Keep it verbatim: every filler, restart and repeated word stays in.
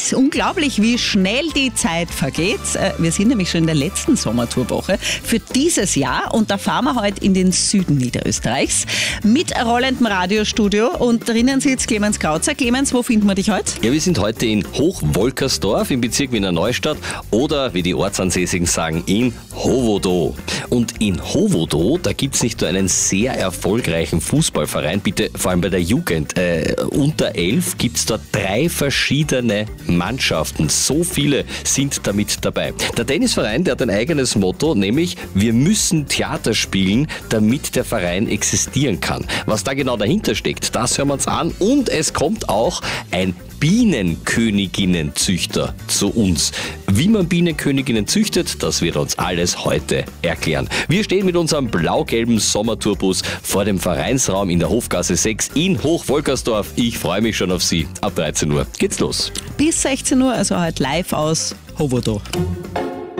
ist unglaublich, wie schnell die Zeit vergeht. Wir sind nämlich schon in der letzten Sommertourwoche für dieses Jahr und da fahren wir heute in den Süden Niederösterreichs mit rollendem Radiostudio und drinnen sitzt Clemens Krautzer. Clemens, wo finden wir dich heute? Ja, wir sind heute in Hochwolkersdorf im Bezirk Wiener Neustadt oder, wie die Ortsansässigen sagen, in Hovodo. Und in Hovodo, da gibt es nicht nur einen sehr erfolgreichen Fußballverein, bitte vor allem bei der Jugend. Äh, unter elf gibt es dort drei verschiedene Mannschaften. So viele sind damit dabei. Der Tennisverein, der hat ein eigenes Motto, nämlich wir müssen Theater spielen, damit der Verein existieren kann. Was da genau dahinter steckt, das hören wir uns an. Und es kommt auch ein Bienenköniginnenzüchter zu uns. Wie man Bienenköniginnen züchtet, das wird uns alles heute erklären. Wir stehen mit unserem blau-gelben Sommertourbus vor dem Vereinsraum in der Hofgasse sechs in Hochwolkersdorf. Ich freue mich schon auf Sie. Ab dreizehn Uhr geht's los. Bis sechzehn Uhr, also heute live aus Hovodo.